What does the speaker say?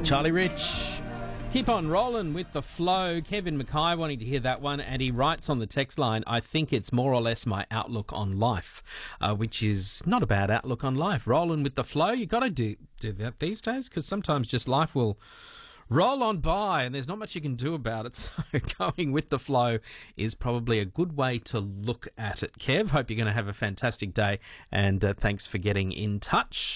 Charlie Rich. Keep on rolling with the flow. Kevin Mackay wanting to hear that one, and he writes on the text line, I think it's more or less my outlook on life, which is not a bad outlook on life. Rolling with the flow. You got to do that these days, because sometimes just life will roll on by and there's not much you can do about it. So going with the flow is probably a good way to look at it. Kev, hope you're going to have a fantastic day, and thanks for getting in touch.